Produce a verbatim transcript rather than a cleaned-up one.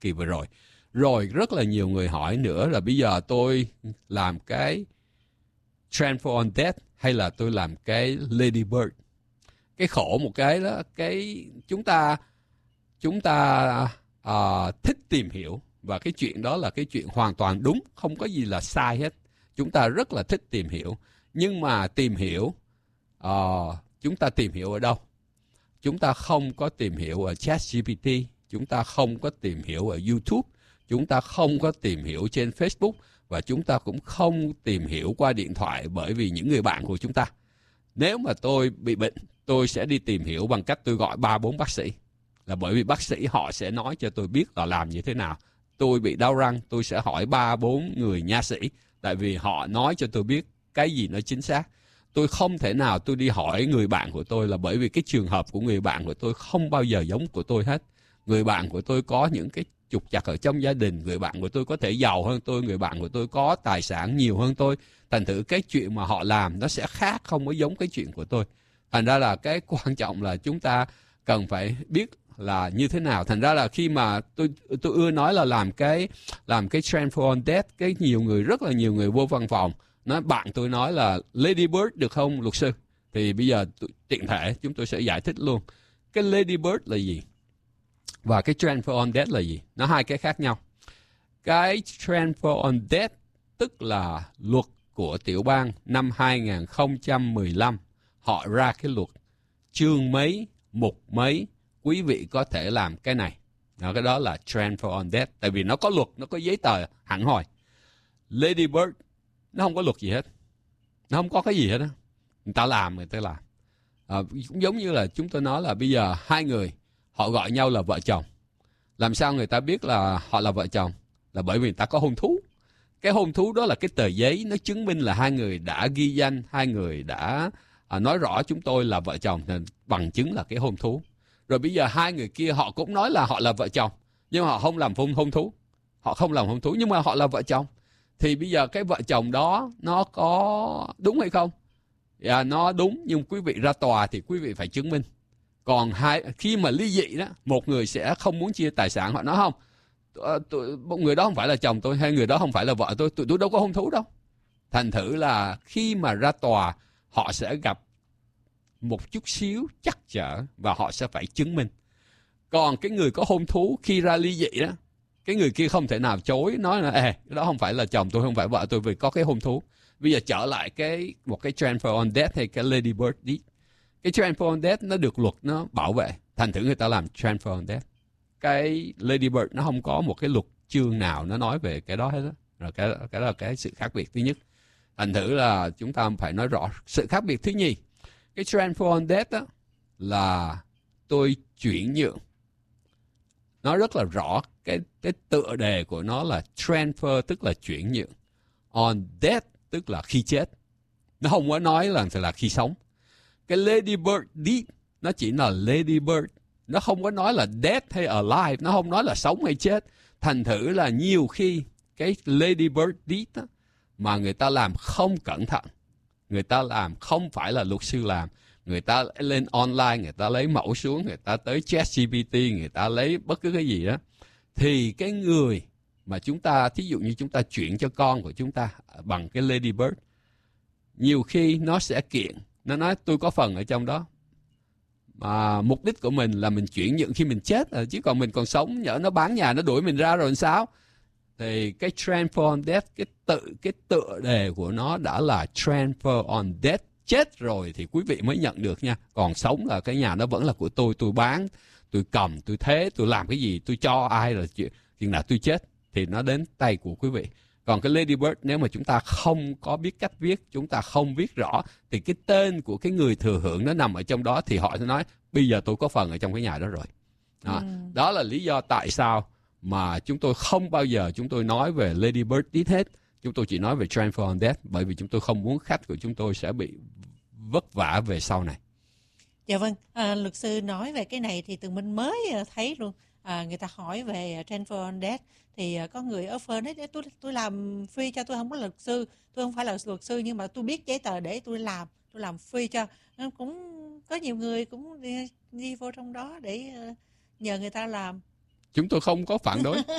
kỳ vừa rồi. Rồi rất là nhiều người hỏi nữa là bây giờ tôi làm cái Transfer on Death hay là tôi làm cái Lady Bird. Cái khổ một cái đó, cái chúng ta chúng ta uh, thích tìm hiểu, và cái chuyện đó là cái chuyện hoàn toàn đúng, không có gì là sai hết. Chúng ta rất là thích tìm hiểu, nhưng mà tìm hiểu uh, chúng ta tìm hiểu ở đâu? Chúng ta không có tìm hiểu ở ChatGPT, chúng ta không có tìm hiểu ở YouTube, chúng ta không có tìm hiểu trên Facebook, và chúng ta cũng không tìm hiểu qua điện thoại bởi vì những người bạn của chúng ta. Nếu mà tôi bị bệnh, tôi sẽ đi tìm hiểu bằng cách tôi gọi ba bốn bác sĩ. Là bởi vì bác sĩ họ sẽ nói cho tôi biết là làm như thế nào. Tôi bị đau răng, tôi sẽ hỏi ba bốn người nha sĩ, tại vì họ nói cho tôi biết cái gì nó chính xác. Tôi không thể nào tôi đi hỏi người bạn của tôi, là bởi vì cái trường hợp của người bạn của tôi không bao giờ giống của tôi hết. Người bạn của tôi có những cái trục trặc ở trong gia đình, người bạn của tôi có thể giàu hơn tôi, người bạn của tôi có tài sản nhiều hơn tôi. Thành thử cái chuyện mà họ làm nó sẽ khác, không có giống cái chuyện của tôi. Thành ra là cái quan trọng là chúng ta cần phải biết là như thế nào. Thành ra là khi mà tôi tôi ưa nói là làm cái làm cái Transfer on Death, cái nhiều người, rất là nhiều người vô văn phòng nói bạn tôi nói là Lady Bird được không luật sư? Thì bây giờ tiện thể chúng tôi sẽ giải thích luôn. Cái Lady Bird là gì? Và cái Transfer on Death là gì? Nó hai cái khác nhau. Cái Transfer on Death tức là luật của tiểu bang năm hai không một lăm. Họ ra cái luật chương mấy, mục mấy, quý vị có thể làm cái này. Đó, cái đó là Transfer on Death. Tại vì nó có luật, nó có giấy tờ hẳn hoi. Lady Bird, nó không có luật gì hết. Nó không có cái gì hết á. Người ta làm, người ta làm. À, cũng giống như là chúng tôi nói là bây giờ hai người, họ gọi nhau là vợ chồng. Làm sao người ta biết là họ là vợ chồng? Là bởi vì người ta có hôn thú. Cái hôn thú đó là cái tờ giấy, nó chứng minh là hai người đã ghi danh, hai người đã à, nói rõ chúng tôi là vợ chồng, nên bằng chứng là cái hôn thú. Rồi bây giờ hai người kia họ cũng nói là họ là vợ chồng, nhưng họ không làm hôn, hôn thú. Họ không làm hôn thú, nhưng mà họ là vợ chồng. Thì bây giờ cái vợ chồng đó nó có đúng hay không? À, nó đúng, nhưng quý vị ra tòa thì quý vị phải chứng minh. Còn hai, khi mà ly dị đó, một người sẽ không muốn chia tài sản. Họ nói không, một người đó không phải là chồng tôi, hay người đó không phải là vợ tôi, tụi tôi đâu có hôn thú đâu. Thành thử là khi mà ra tòa, họ sẽ gặp một chút xíu trắc trở và họ sẽ phải chứng minh. Còn cái người có hôn thú khi ra ly dị đó, cái người kia không thể nào chối, nói là Ê, đó không phải là chồng tôi, không phải vợ tôi, vì có cái hôn thú. Bây giờ trở lại cái một cái Transfer on Death hay cái Lady Bird Deed. Cái Transfer on Death nó được luật nó bảo vệ, thành thử người ta làm Transfer on Death. Cái Lady Bird nó không có một cái luật chương nào nó nói về cái đó hết đó. Rồi cái, cái đó là cái sự khác biệt thứ nhất. Thành thử là chúng ta phải nói rõ. Sự khác biệt thứ nhì, cái Transfer on Death đó là tôi chuyển nhượng. Nó rất là rõ, cái, cái tựa đề của nó là Transfer tức là chuyển nhượng. On Death tức là khi chết. Nó không có nói là, là khi sống. Cái Lady Bird Deed nó chỉ là Lady Bird. Nó không có nói là dead hay alive. Nó không nói là sống hay chết. Thành thử là nhiều khi cái Lady Bird Deed đó, mà người ta làm không cẩn thận, người ta làm không phải là luật sư làm, người ta lên online, người ta lấy mẫu xuống, người ta tới ChatGPT, người ta lấy bất cứ cái gì đó, thì cái người mà chúng ta, thí dụ như chúng ta chuyển cho con của chúng ta bằng cái Lady Bird, nhiều khi nó sẽ kiện, nó nói tôi có phần ở trong đó. Mà mục đích của mình là mình chuyển nhượng khi mình chết rồi, chứ còn mình còn sống, nhỡ nó bán nhà, nó đuổi mình ra rồi làm sao? Thì cái Transfer on Death, cái tự cái tựa đề của nó đã là Transfer on Death. Chết rồi thì quý vị mới nhận được nha. Còn sống là cái nhà nó vẫn là của tôi, tôi bán, tôi cầm, tôi thế, tôi làm cái gì, tôi cho ai rồi chuyện chừng nào tôi chết thì nó đến tay của quý vị. Còn cái Lady Bird, nếu mà chúng ta không có biết cách viết, chúng ta không viết rõ, thì cái tên của cái người thừa hưởng nó nằm ở trong đó, thì họ sẽ nói bây giờ tôi có phần ở trong cái nhà đó rồi. Đó, ừ. Đó là lý do tại sao mà chúng tôi không bao giờ chúng tôi nói về Lady Bird Deed hết. Chúng tôi chỉ nói về Transfer on Death, bởi vì chúng tôi không muốn khách của chúng tôi sẽ bị vất vả về sau này. Dạ vâng, à, luật sư nói về cái này thì Tường Minh mới thấy luôn. À, người ta hỏi về Transfer on Death thì có người offer đấy, tôi tôi làm free cho, tôi không có luật sư, tôi không phải là luật sư, nhưng mà tôi biết giấy tờ để tôi làm, tôi làm free cho. Cũng có nhiều người cũng đi, đi vô trong đó để nhờ người ta làm. Chúng tôi không có phản đối.